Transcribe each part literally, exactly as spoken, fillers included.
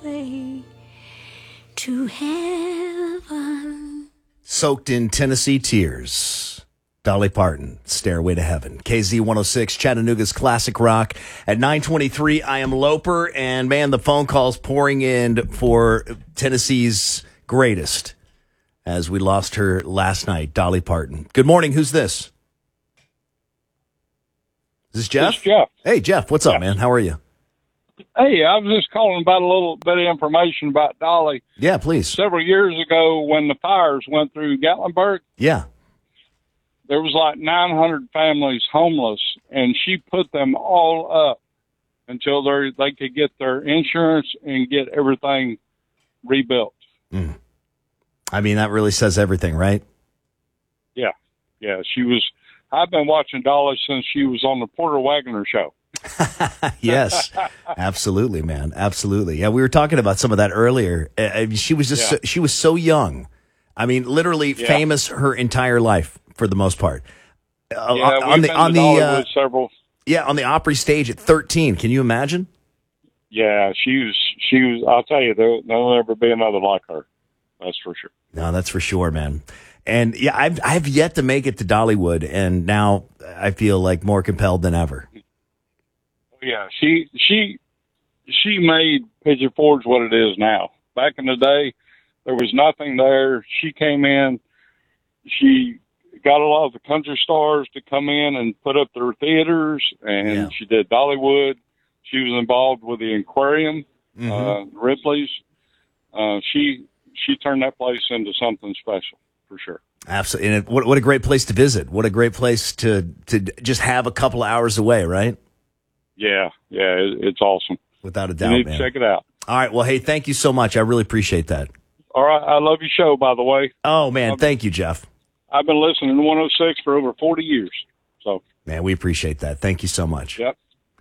Stairway to heaven. Soaked in Tennessee tears. Dolly Parton, Stairway to Heaven. K Z one oh six, Chattanooga's classic rock. At nine twenty-three, I am Loper, and man, the phone calls pouring in for Tennessee's greatest as we lost her last night, Dolly Parton. Good morning, who's this? Is this Jeff? This is Jeff. Hey, Jeff, what's up, man? How are you? Hey, I was just calling about a little bit of information about Dolly. Yeah, please. Several years ago when the fires went through Gatlinburg, Yeah. there was like nine hundred families homeless, and she put them all up until they they could get their insurance and get everything rebuilt. Mm. I mean, that really says everything, right? Yeah, yeah. She was. I've been watching Dolly since she was on the Porter Wagoner show. Yes, absolutely, man. Absolutely. Yeah, we were talking about some of that earlier. Uh, she was just, Yeah. so, she was so young. I mean, literally Yeah. famous her entire life for the most part. Uh, Yeah, on we've the, been on to the, Dollywood uh, several. yeah, on the Opry stage at thirteen. Can you imagine? Yeah, she was. She was. I'll tell you, there, there'll never be another like her. That's for sure. No, that's for sure, man. And yeah, I've, I've yet to make it to Dollywood, and now I feel like more compelled than ever. Yeah, she she she made Pigeon Forge what it is now. Back in the day, there was nothing there. She came in. She got a lot of the country stars to come in and put up their theaters, and Yeah. she did Dollywood. She was involved with the aquarium, Mhm. uh, Ripley's. Uh, she she turned that place into something special for sure. Absolutely. And it, what, what a great place to visit. What a great place to, to just have a couple hours away, right? Yeah, yeah, it, it's awesome. Without a You doubt, need man. to check it out. All right. Well, hey, thank you so much. I really appreciate that. All right, I love your show, by the way. Oh, man. Thank you, Jeff. I've been listening to one oh six for over forty years. So, Man, we appreciate that. Thank you so much. yep.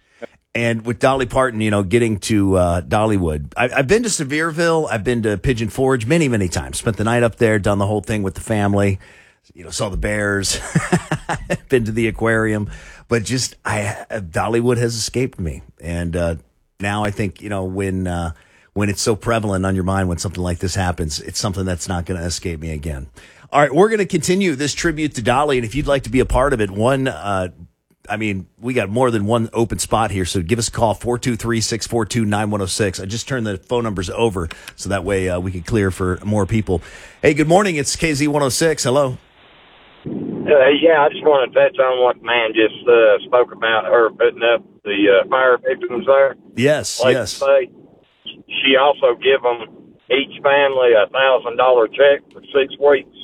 And with Dolly Parton, you know, getting to uh, Dollywood, I, I've been to Sevierville. I've been to Pigeon Forge many, many times. Spent the night up there, done the whole thing with the family. You know, saw the bears. Been to the aquarium, but just I Dollywood has escaped me. And uh, now I think you know when uh, when it's so prevalent on your mind when something like this happens, it's something that's not going to escape me again. All right, we're going to continue this tribute to Dolly, and if you'd like to be a part of it, one. Uh, I mean, we got more than one open spot here, so give us a call, four two three, six four two, nine one oh six. I just turned the phone numbers over so that way uh, we can clear for more people. Hey, good morning. It's K Z one oh six. Hello. Uh, yeah, I just want to touch on what the man just uh, spoke about, her putting up the uh, fire victims there. Yes, Like yes. to say, she also give them each family a thousand dollar check for six weeks.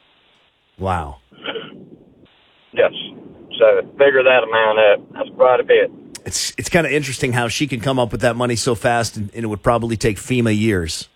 Wow. Yes. So figure that amount up. That's quite a bit. It's it's kind of interesting how she can come up with that money so fast, and, and it would probably take FEMA years.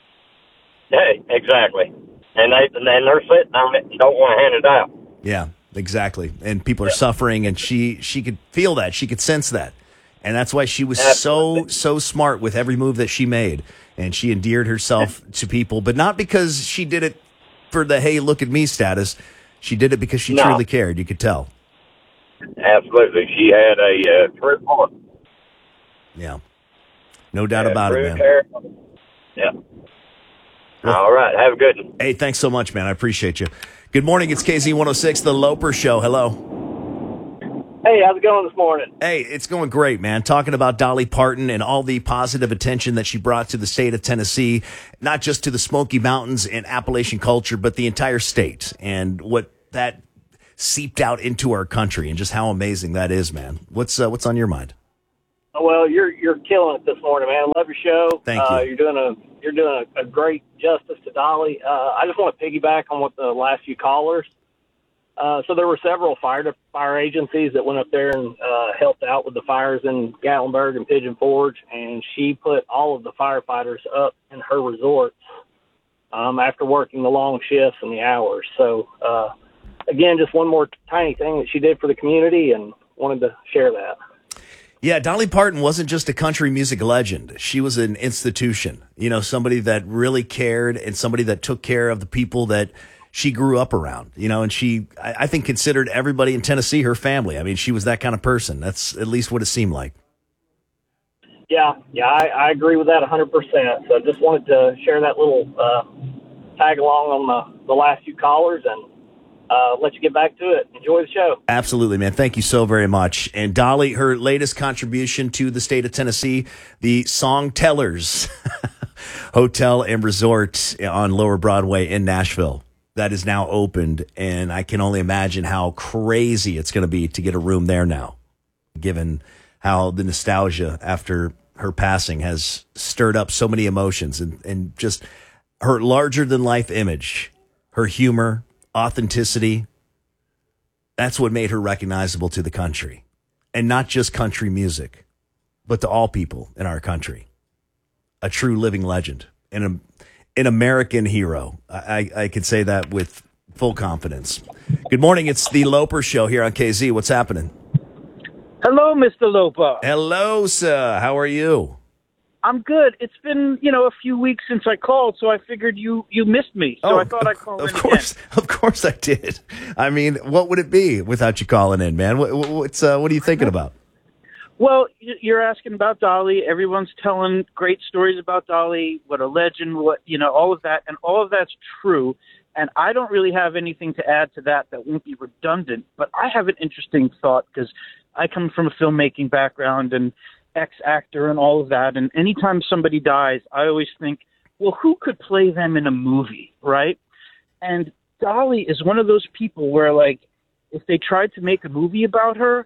Hey, exactly. And they and they're sitting on it and don't want to hand it out. Yeah, exactly. And people are suffering, and she she could feel that. She could sense that. And that's why she was Absolutely. so, so smart with every move that she made. And she endeared herself to people, but not because she did it for the, hey, look at me status. She did it because she No. truly cared. You could tell. Absolutely. She had a uh, true heart. Yeah. No doubt Yeah, about it, true man. care. Yeah. All right. Have a good one. Hey, thanks so much, man. I appreciate you. Good morning. It's K Z one oh six, The Loper Show. Hello. Hey, how's it going this morning? Hey, it's going great, man. Talking about Dolly Parton and all the positive attention that she brought to the state of Tennessee, not just to the Smoky Mountains and Appalachian culture, but the entire state, and what that seeped out into our country, and just how amazing that is, man. What's uh, what's on your mind? Well, you're you're killing it this morning, man. Love your show. Thank uh, you. You're doing a you're doing a, a great justice to Dolly. Uh, I just want to piggyback on what the last few callers. Uh, so there were several fire fire agencies that went up there and uh, helped out with the fires in Gatlinburg and Pigeon Forge, and she put all of the firefighters up in her resorts um, after working the long shifts and the hours. So uh, again, just one more tiny thing that she did for the community, and wanted to share that. Yeah, Dolly Parton wasn't just a country music legend. She was an institution, you know, somebody that really cared and somebody that took care of the people that she grew up around, you know, and she, I, I think, considered everybody in Tennessee her family. I mean, she was that kind of person. That's at least what it seemed like. Yeah, yeah, I, I agree with that one hundred percent. So just wanted to share that little uh, tag along on the, the last few callers and uh, let you get back to it. Enjoy the show. Absolutely, man. Thank you so very much. And Dolly, her latest contribution to the state of Tennessee, the Song Tellers Hotel and Resort on Lower Broadway in Nashville. That is now opened, and I can only imagine how crazy it's going to be to get a room there now, given how the nostalgia after her passing has stirred up so many emotions, and, and just her larger-than-life image, her humor, authenticity. That's what made her recognizable to the country, and not just country music, but to all people in our country. A true living legend and a, an American hero. I, I could say that with full confidence. Good morning. It's the Loper Show here on K Z. What's happening? Hello, Mister Loper. Hello, sir. How are you? I'm good. It's been, you know, a few weeks since I called, so I figured you, you missed me. So oh, I thought of, I'd call of in course, again. Of course I did. I mean, what would it be without you calling in, man? What, what's, uh, what are you thinking about? Well, you're asking about Dolly. Everyone's telling great stories about Dolly, what a legend, what, you know, all of that. And all of that's true. And I don't really have anything to add to that that won't be redundant. But I have an interesting thought because I come from a filmmaking background and ex-actor and all of that. And anytime somebody dies, I always think, well, who could play them in a movie, right? And Dolly is one of those people where, like, if they tried to make a movie about her,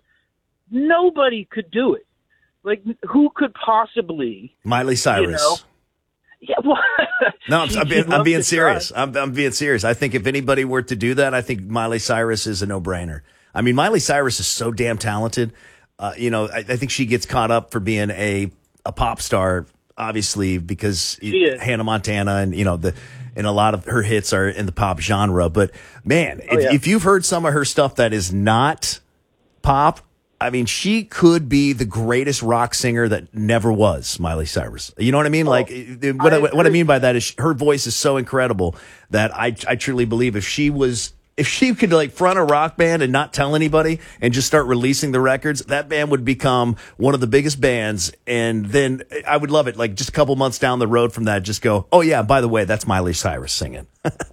nobody could do it. Like, who could possibly? Miley Cyrus. You know? Yeah, well, no, I'm, she, I'm being, I'm being serious. try. I'm, I'm being serious. I think if anybody were to do that, I think Miley Cyrus is a no-brainer. I mean, Miley Cyrus is so damn talented. Uh, you know, I, I think she gets caught up for being a a pop star, obviously, because Hannah Montana and, you know, the and a lot of her hits are in the pop genre. But, man, Oh, if, yeah. if you've heard some of her stuff that is not pop, I mean, she could be the greatest rock singer that never was, Miley Cyrus. You know what I mean? Oh, like, what I, I what I agree. mean by that is her voice is so incredible that I, I truly believe if she was, if she could like front a rock band and not tell anybody and just start releasing the records, that band would become one of the biggest bands. And then I would love it. Like just a couple months down the road from that, just go, oh yeah, by the way, that's Miley Cyrus singing.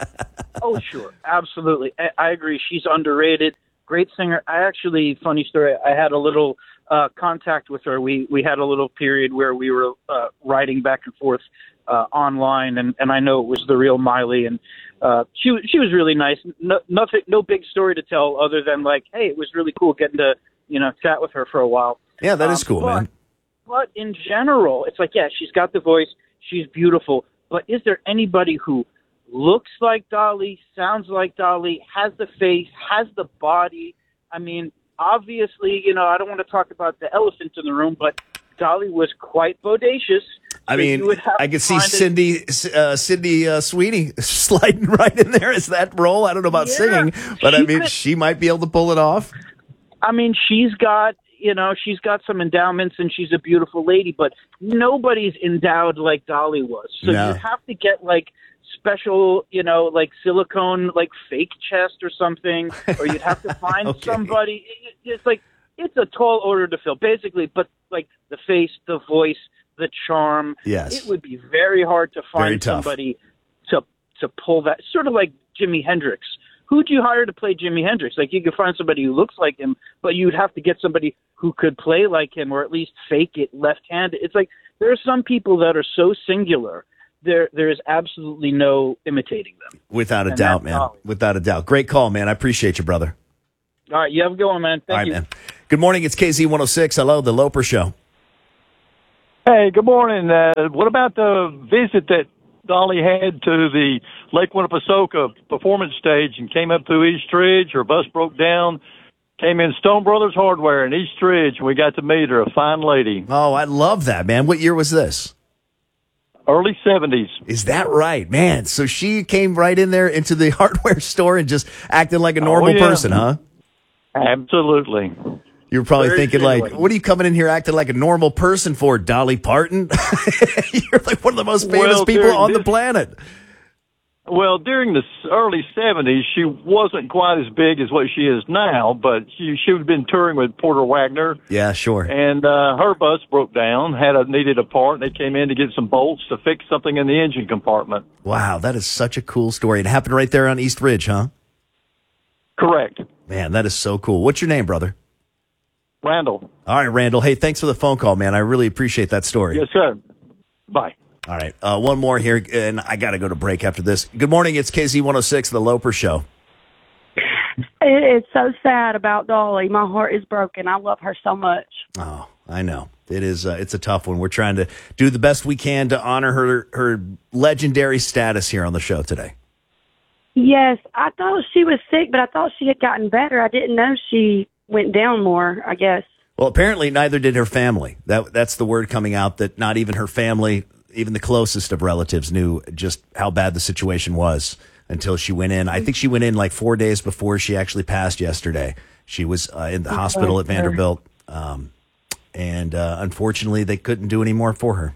Oh, sure. Absolutely. I, I agree. She's underrated. Great singer. I actually, funny story, I had a little uh, contact with her. We we had a little period where we were uh, writing back and forth uh, online, and, and I know it was the real Miley, and uh, she, was- she was really nice. No, nothing, no big story to tell other than, like, hey, it was really cool getting to, you know, chat with her for a while. Yeah, that is Um, cool, but, man. But in general, it's like, yeah, she's got the voice, she's beautiful, but is there anybody who looks like Dolly, sounds like Dolly, has the face, has the body? I mean, obviously, you know, I don't want to talk about the elephant in the room, but Dolly was quite bodacious. I So mean, you would have I to could see find a- Cindy, uh, Cindy uh, Sweeney sliding right in there as that role. I don't know about Yeah, singing, but I she mean, could- she might be able to pull it off. I mean, she's got, you know, she's got some endowments and she's a beautiful lady, but nobody's endowed like Dolly was. So No. you'd have to get like special, you know, like silicone, like fake chest or something, or you'd have to find Okay. somebody. It- It's like, it's a tall order to fill, basically, but like the face, the voice, the charm. Yes. It would be very hard to Very find tough. somebody to to pull that, sort of like Jimi Hendrix. Who'd you hire to play Jimi Hendrix? Like, you could find somebody who looks like him, but you'd have to get somebody who could play like him or at least fake it left-handed. It's like there are some people that are so singular, there there is absolutely no imitating them. Without a And doubt, that's man. Dolly. Without a doubt. Great call, man. I appreciate you, brother. All right, you have a good one, man. Thank All right, you. man. Good morning. It's K Z one oh six. Hello, The Loper Show. Hey, good morning. Uh, what about the visit that Dolly had to the Lake Winnepesaukah performance stage and came up through East Ridge? Her bus broke down, came in Stone Brothers Hardware in East Ridge, and we got to meet her, a fine lady. Oh, I love that, man. What year was this? Early seventies. Is that right, man? So she came right in there into the hardware store and just acted like a normal yeah. person, huh? Absolutely. You were probably Very thinking, genuine. like, what are you coming in here acting like a normal person for, Dolly Parton? You're like one of the most famous Well, people dude, on the this- planet. Well, during the early seventies, she wasn't quite as big as what she is now, but she she had been touring with Porter Wagner. Yeah, sure. And uh, her bus broke down, had a, needed a part. They came in to get some bolts to fix something in the engine compartment. Wow, that is such a cool story. It happened right there on East Ridge, huh? Correct. Man, that is so cool. What's your name, brother? Randall. All right, Randall. Hey, thanks for the phone call, man. I really appreciate that story. Yes, sir. Bye. All right, uh, one more here, and I got to go to break after this. Good morning. It's K Z one oh six, The Loper Show. It's so sad about Dolly. My heart is broken. I love her so much. Oh, I know. It is. Uh, it's a tough one. We're trying to do the best we can to honor her her legendary status here on the show today. Yes, I thought she was sick, but I thought she had gotten better. I didn't know she went down more, I guess. Well, apparently neither did her family. That That's the word coming out, that not even her family, even the closest of relatives, knew just how bad the situation was until she went in. I think she went in like four days before she actually passed yesterday. She was uh, in the hospital at Vanderbilt, um, and uh, unfortunately they couldn't do any more for her.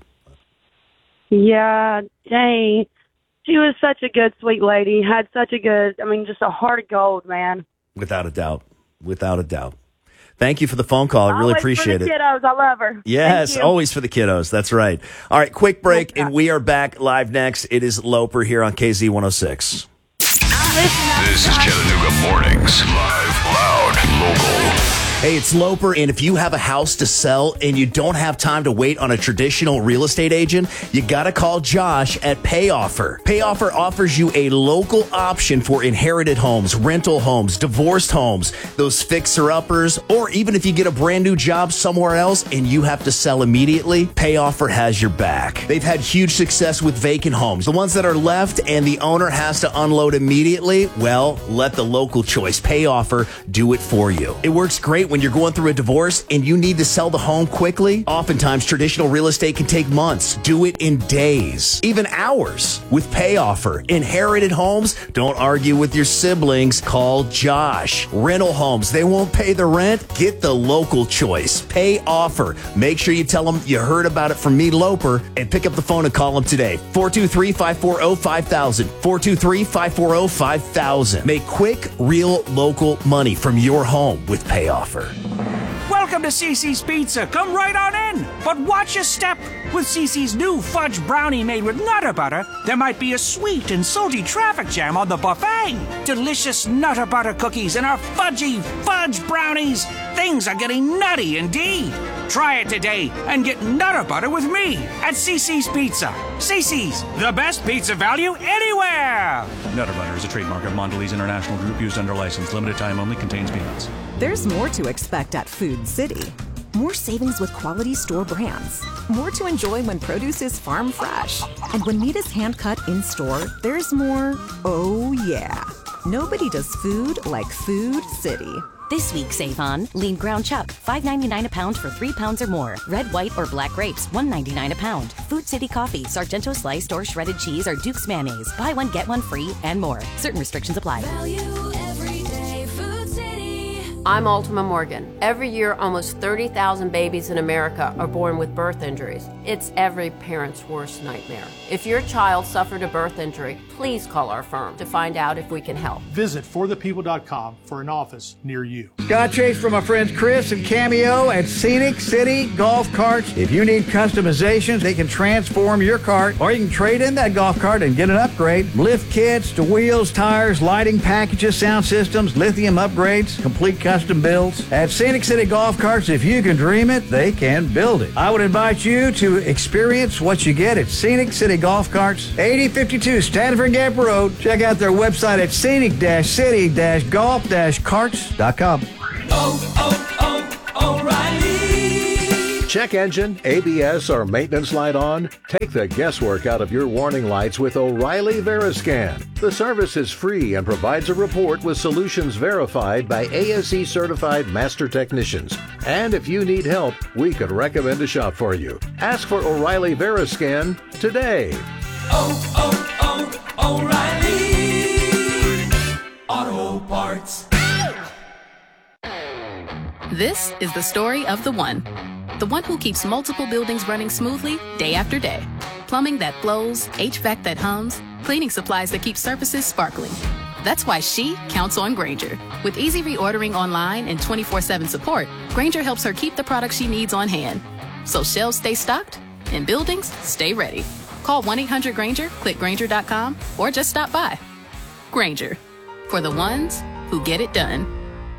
Yeah, dang. She was such a good, sweet lady. Had such a good, I mean, just a heart of gold, man. Without a doubt. Without a doubt. Thank you for the phone call. I really always appreciate for the it. Kiddos, I love her. Yes, always for the kiddos. That's right. All right, quick break, and we are back live next. It is Loper here on K Z one oh six. This is Chattanooga Mornings, live, loud, local. Hey, it's Loper, and if you have a house to sell and you don't have time to wait on a traditional real estate agent, you got to call Josh at PayOffer. PayOffer offers you a local option for inherited homes, rental homes, divorced homes, those fixer-uppers, or even if you get a brand new job somewhere else and you have to sell immediately, PayOffer has your back. They've had huge success with vacant homes. The ones that are left and the owner has to unload immediately, well, let the local choice, PayOffer, do it for you. It works great when you're going through a divorce and you need to sell the home quickly. Oftentimes, traditional real estate can take months. Do it in days, even hours with PayOffer. Inherited homes, don't argue with your siblings. Call Josh. Rental homes, they won't pay the rent. Get the local choice. PayOffer. Make sure you tell them you heard about it from me, Loper, and pick up the phone and call them today. four two three, five four zero, five thousand. four two three, five four zero, five thousand. Make quick, real, local money from your home with PayOffer. Welcome to Cece's Pizza. Come right on in. But watch your step. With Cece's new fudge brownie made with Nutter Butter, there might be a sweet and salty traffic jam on the buffet. Delicious Nutter Butter cookies and our fudgy fudge brownies. Things are getting nutty indeed. Try it today and get Nutter Butter with me at Cece's Pizza. Cece's, the best pizza value anywhere. Nutter Butter is a trademark of Mondelez International Group, used under license. Limited time only. Contains peanuts. There's more to expect at Food City. More savings with quality store brands. More to enjoy when produce is farm fresh. And when meat is hand-cut in-store, there's more, oh yeah. Nobody does food like Food City. This week, save on lean ground chuck, five ninety-nine a pound for three pounds or more. Red, white, or black grapes, one ninety-nine a pound. Food City coffee, Sargento sliced or shredded cheese, or Duke's mayonnaise. Buy one, get one free, and more. Certain restrictions apply. Value every day, Food City. I'm Ultima Morgan. Every year, almost thirty thousand babies in America are born with birth injuries. It's every parent's worst nightmare. If your child suffered a birth injury, please call our firm to find out if we can help. Visit for the people dot com for an office near you. Scott Chase from my friends Chris and Cameo at Scenic City Golf Carts. If you need customizations, they can transform your cart, or you can trade in that golf cart and get an upgrade. Lift kits to wheels, tires, lighting packages, sound systems, lithium upgrades, complete custom builds. At Scenic City Golf Carts, if you can dream it, they can build it. I would invite you to experience what you get at Scenic City Golf Carts, eighty fifty-two Stanford Gap Road. Check out their website at scenic city golf carts dot com. Oh, oh, oh, O'Reilly. Check engine, A B S, or maintenance light on? Take the guesswork out of your warning lights with O'Reilly Veriscan. The service is free and provides a report with solutions verified by A S E certified master technicians. And if you need help, we could recommend a shop for you. Ask for O'Reilly Veriscan today. Oh, oh, oh, O'Reilly Auto Parts. This is the story of the one. The one who keeps multiple buildings running smoothly day after day. Plumbing that flows, H V A C that hums, Cleaning supplies that keep surfaces sparkling. That's why she counts on Grainger. With easy reordering online and twenty-four seven support, Grainger helps her keep the products she needs on hand. So shelves stay stocked and buildings stay ready. Call one eight hundred Grainger, click Grainger dot com, or just stop by. Grainger, for the ones who get it done.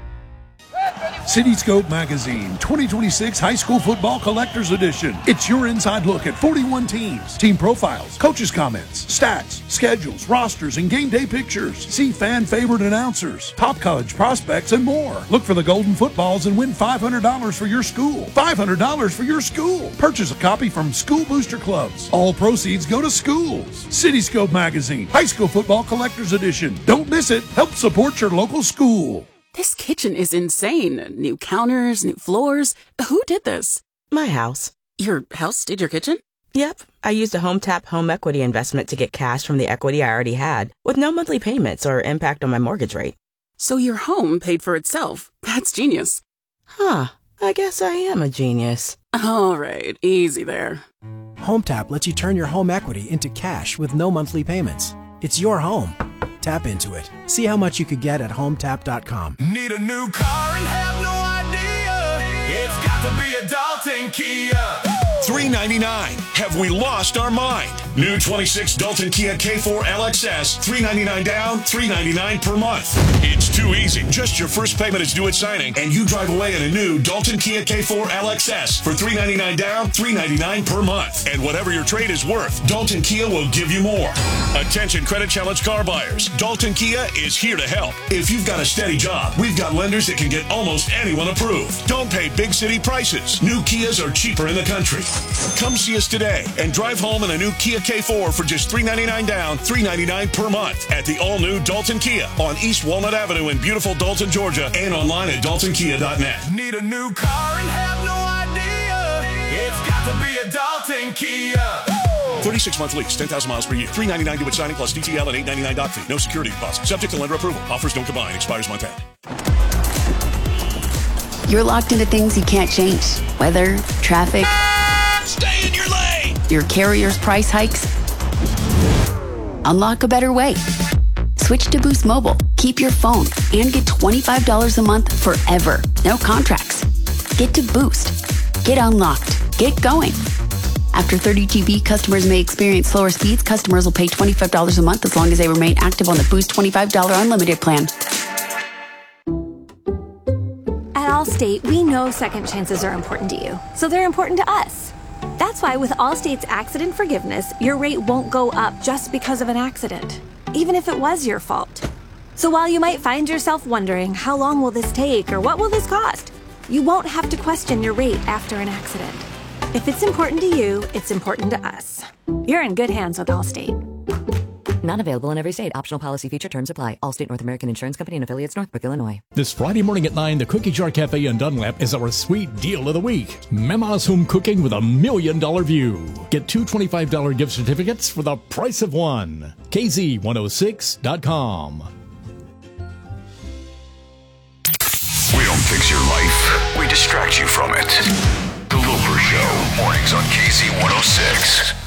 Cityscope Magazine, twenty twenty-six High School Football Collector's Edition. It's your inside look at forty-one teams, team profiles, coaches' comments, stats, schedules, rosters, and game day pictures. See fan favorite announcers, top college prospects, and more. Look for the golden footballs and win five hundred dollars for your school. five hundred dollars for your school. Purchase a copy from School Booster Clubs. All proceeds go to schools. Cityscope Magazine, High School Football Collector's Edition. Don't miss it. Help support your local school. This kitchen is insane. New counters, new floors. Who did this? My house. Your house did your kitchen? Yep. I used a HomeTap home equity investment to get cash from the equity I already had, with no monthly payments or impact on my mortgage rate. So your home paid for itself. That's genius. Huh. I guess I am a genius. All right. Easy there. HomeTap lets you turn your home equity into cash with no monthly payments. It's your home. Tap into it. See how much you could get at home tap dot com. Need a new car and have no idea? It's got to be a Dalton Kia. three ninety-nine. Have we lost our mind? New twenty-six Dalton Kia K four L X S, three ninety-nine down, three ninety-nine per month. It's too easy. Just your first payment is due at signing, and you drive away in a new Dalton Kia K four L X S for three ninety-nine down, three ninety-nine per month. And whatever your trade is worth, Dalton Kia will give you more. Attention credit challenge car buyers. Dalton Kia is here to help. If you've got a steady job, we've got lenders that can get almost anyone approved. Don't pay big city prices. New Kias are cheaper in the country. Come see us today and drive home in a new Kia K four for just three ninety-nine down, three ninety-nine per month at the all-new Dalton Kia on East Walnut Avenue in beautiful Dalton, Georgia, and online at dalton kia dot net. Need a new car and have no idea? It's got to be a Dalton Kia. thirty-six month lease, ten thousand miles per year. three ninety-nine due at signing plus D T L and eight ninety-nine doc fee. No security deposit. Subject to lender approval. Offers don't combine. Expires month end. You're locked into things you can't change. Weather, traffic. Stay in your lane! Your carrier's price hikes. Unlock a better way. Switch to Boost Mobile. Keep your phone and get twenty-five dollars a month forever. No contracts. Get to Boost. Get unlocked. Get going. After thirty G B, customers may experience slower speeds. Customers will pay twenty-five dollars a month as long as they remain active on the Boost twenty-five dollars unlimited plan. At Allstate, we know second chances are important to you, so they're important to us. That's why with Allstate's accident forgiveness, your rate won't go up just because of an accident, even if it was your fault. So while you might find yourself wondering, how long will this take or what will this cost? You won't have to question your rate after an accident. If it's important to you, it's important to us. You're in good hands with Allstate. Not available in every state. Optional policy feature terms apply. Allstate North American Insurance Company and affiliates, Northbrook, Illinois. This Friday morning at nine, the Cookie Jar Cafe in Dunlap is our sweet deal of the week. Mama's Home Cooking with a million dollar view. Get two twenty-five dollars gift certificates for the price of one. K Z one oh six dot com. We don't fix your life. We distract you from it. The Loper Show. Mornings on K Z one oh six.